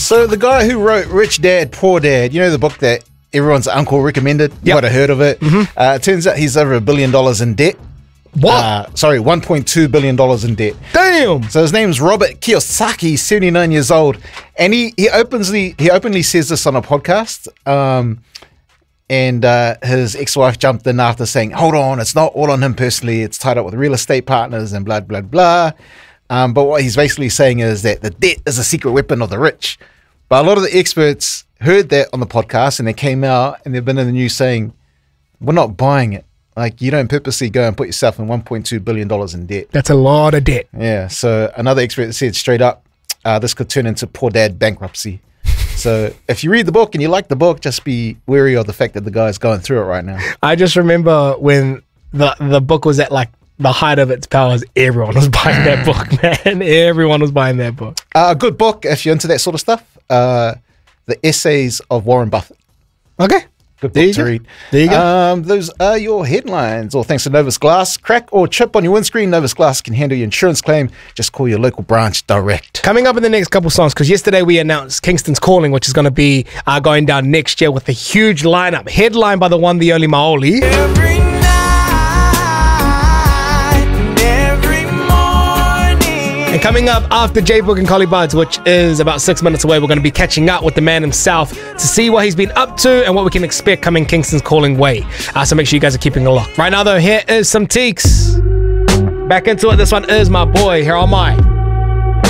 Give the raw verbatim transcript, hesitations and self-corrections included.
So the guy who wrote Rich Dad, Poor Dad, you know the book that everyone's uncle recommended? You Yep. might have heard of it. Mm-hmm. Uh, it turns out he's over a billion dollars in debt. What? Uh, sorry, one point two billion dollars in debt. Damn. So his name's Robert Kiyosaki. He's seventy-nine years old, and he he openly he openly says this on a podcast. Um, and uh, his ex-wife jumped in after saying, "Hold on, it's not all on him personally. It's tied up with real estate partners and blah blah blah." Um, but what he's basically saying is that the debt is a secret weapon of the rich. But a lot of the experts heard that on the podcast, and they came out and they've been in the news saying, "We're not buying it. Like, you don't purposely go and put yourself in one point two billion dollars in debt." That's a lot of debt. Yeah, so another expert said straight up, uh, this could turn into poor dad bankruptcy. So if you read the book and you like the book, just be wary of the fact that the guy's going through it right now. I just remember when the the book was at like the height of its powers, everyone was buying that book, man. Everyone was buying that book. A uh, good book if you're into that sort of stuff. Uh, the Essays of Warren Buffett. Okay. Good There book you to go. read. There you go. Um, those are your headlines. All thanks to Novus Glass. Crack or chip on your windscreen, Novus Glass can handle your insurance claim. Just call your local branch direct. Coming up in the next couple songs, because yesterday we announced Kingston's Calling, which is going to be uh, going down next year with a huge lineup. Headlined by the one, the only Maoli. Every night and every morning. And coming up after J-Book and Collie Buds, which is about six minutes away, we're going to be catching up with the man himself to see what he's been up to and what we can expect coming Kingston's Calling way. Uh, so make sure you guys are keeping a look. Right now, though, here is some Teeks. Back into it. This one is my boy. Here am I.